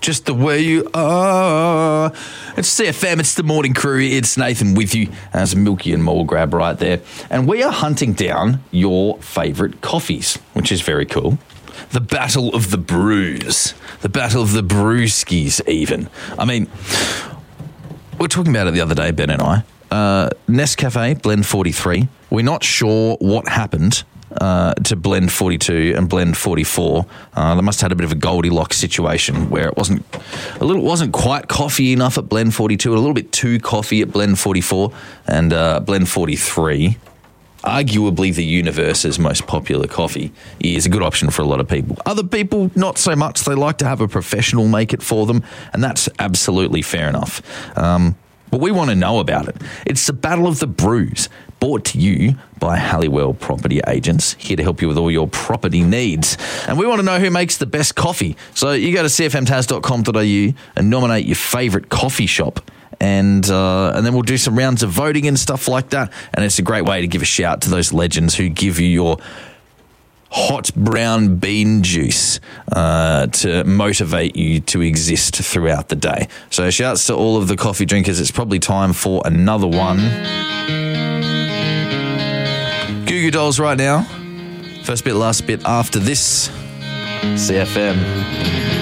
just the way you are. It's CFM, it's the morning crew. It's Nathan with you. There's Milky and Mole Grab right there. And we are hunting down your favourite coffees, which is very cool. The battle of the brews. The battle of the brewskis, even. I mean, we were talking about it the other day, Ben and I. Nescafe Blend 43. We're not sure what happened to Blend 42 and Blend 44. They must have had a bit of a Goldilocks situation where it wasn't quite coffee enough at Blend 42, a little bit too coffee at Blend 44, and Blend 43, arguably the universe's most popular coffee, is a good option for a lot of people. Other people, not so much. They like to have a professional make it for them, and that's absolutely fair enough. But we want to know about it. It's the Battle of the Brews, brought to you by Halliwell Property Agents, here to help you with all your property needs. And we want to know who makes the best coffee. So you go to cfmtas.com.au and nominate your favourite coffee shop. And then we'll do some rounds of voting and stuff like that. And it's a great way to give a shout to those legends who give you your hot brown bean juice to motivate you to exist throughout the day. So shouts to all of the coffee drinkers. It's probably time for another one. Goo Goo Dolls right now. First bit, last bit after this. CFM.